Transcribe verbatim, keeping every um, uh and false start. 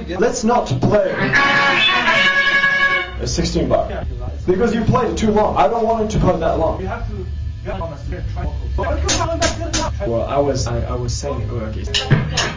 Let's not play a sixteen bar. Because you played it too long. I don't want it to play that long. You have to. Well, I was I, I was saying, okay.